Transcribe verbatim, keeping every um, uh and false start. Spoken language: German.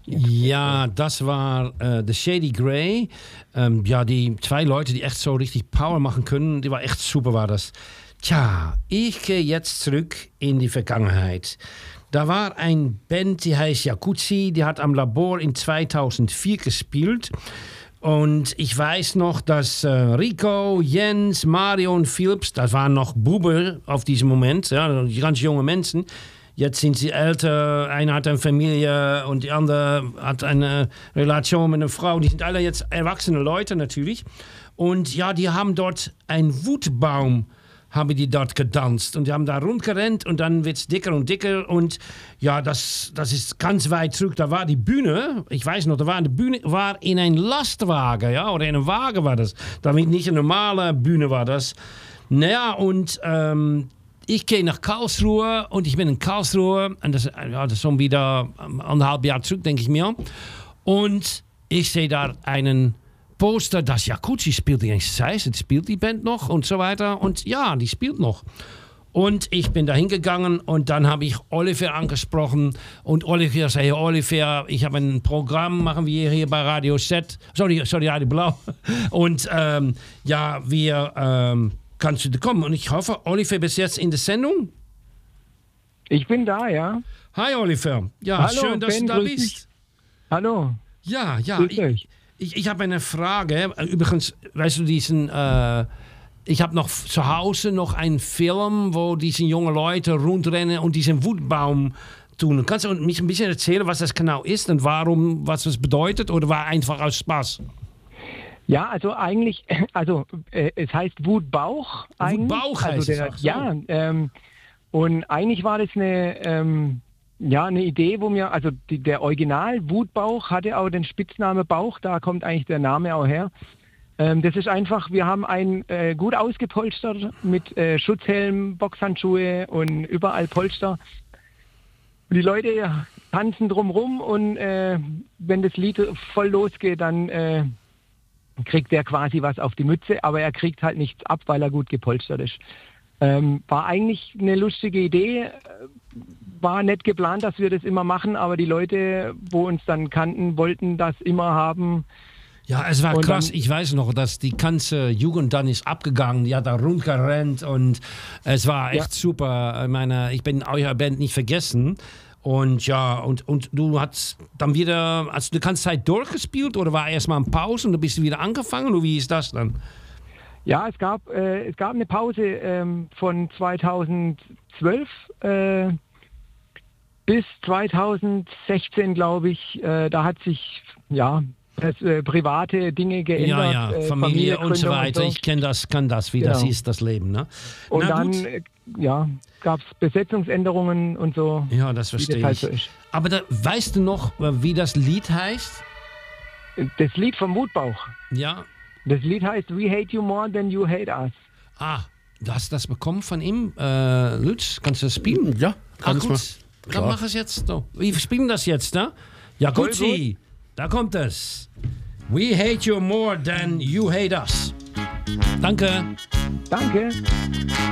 Ja, das war äh, The Shady Grey. Ähm, ja, die zwei Leute, die echt so richtig Power machen können, die war echt super, war das. Tja, ich gehe jetzt zurück in die Vergangenheit. Da war ein Band, die heißt Jacuzzi, die hat am Labor in zweitausendvier gespielt. Und ich weiß noch, dass äh, Rico, Jens, Mario und Philips, das waren noch Buben auf diesem Moment, ja, die ganz junge Menschen. Jetzt sind sie älter, einer hat eine Familie und die andere hat eine Relation mit einer Frau. Die sind alle jetzt erwachsene Leute natürlich. Und ja, die haben dort einen Wutbaum, haben die dort gedanzt. Und die haben da rundgerannt und dann wird es dicker und dicker. Und ja, das, das ist ganz weit zurück. Da war die Bühne, ich weiß noch, da war die Bühne war in ein Lastwagen, ja, oder in einem Wagen war das. Damit nicht eine normale Bühne war das. Naja, und ähm, ich gehe nach Karlsruhe und ich bin in Karlsruhe. Und das, ja, das ist schon wieder anderthalb Jahre zurück, denke ich mir. Und ich sehe da einen Poster, das Jacuzzi spielt. Ich sage, spielt die Band noch und so weiter. Und ja, die spielt noch. Und ich bin da hingegangen und dann habe ich Oliver angesprochen. Und Oliver sagte, Oliver, ich habe ein Programm, machen wir hier bei Radio Z. Sorry, sorry, Radio Blau. Und ähm, ja, wir, ähm, kannst du da kommen? Und ich hoffe, Oliver, bist jetzt in der Sendung? Ich bin da, ja. Hi, Oliver. Ja, Hallo, schön, dass Ben, du da grüß bist. dich. Hallo. Ja, ja. Grüß Ich, euch. ich, ich habe eine Frage. Übrigens, weißt du, diesen, äh, ich habe noch zu Hause noch einen Film, wo diese jungen Leute rundrennen und diesen Wutbaum tun. Kannst du mich ein bisschen erzählen, was das genau ist und warum, was das bedeutet? Oder war einfach aus Spaß? Ja, also eigentlich, also äh, es heißt Wutbauch eigentlich. Wutbauch heißt also der, es auch so. Ja, ähm, und eigentlich war das eine, ähm, ja, eine Idee, wo mir, also die, der Original Wutbauch hatte auch den Spitznamen Bauch, da kommt eigentlich der Name auch her. Ähm, das ist einfach, wir haben einen äh, gut ausgepolstert mit äh, Schutzhelm, Boxhandschuhe und überall Polster. Die Leute tanzen drumrum und äh, wenn das Lied voll losgeht, dann äh, kriegt er quasi was auf die Mütze, aber er kriegt halt nichts ab, weil er gut gepolstert ist. Ähm, war eigentlich eine lustige Idee, war nicht geplant, dass wir das immer machen, aber die Leute, wo uns dann kannten, wollten das immer haben. Ja, es war Und krass. dann- Ich weiß noch, dass die ganze Jugend dann ist abgegangen. Die hat da rundgerannt und es war echt Ja. super. Ich meine, ich bin eurer Band nicht vergessen. Und ja, und, und du hast dann wieder, also die ganze Zeit durchgespielt oder war erstmal eine Pause und dann bist du wieder angefangen? Oder wie ist das dann? Ja, es gab, äh, es gab eine Pause ähm, von zweitausendzwölf äh, bis zweitausendsechzehn, glaube ich. Äh, da hat sich, ja, das, äh, private Dinge geändert. Ja, ja, äh, Familie und so Familiengründung weiter. so. Ich kenne das, kann das, wie das Genau. ist, das Leben. Ne? Und Na dann gut. äh, ja, gab es Besetzungsänderungen und so. Ja, das wie das verstehe halt ich. so ist. Aber da, weißt du noch, wie das Lied heißt? Das Lied vom Wutbauch. Ja. Das Lied heißt We Hate You More Than You Hate Us. Ah, du hast das bekommen von ihm, äh, Lutz. Kannst du das spielen? Ja, Ach kann ich gut, mal. dann Klar. mach es jetzt. So. Wir spielen das jetzt, ne? Ja, Voll gut, Sie. Da kommt es. We hate you more than you hate us. Danke. Danke.